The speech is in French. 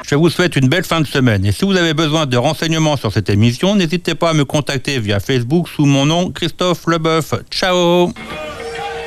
Je vous souhaite une belle fin de semaine. Et si vous avez besoin de renseignements sur cette émission, n'hésitez pas à me contacter via Facebook sous mon nom Christophe Leboeuf. Ciao!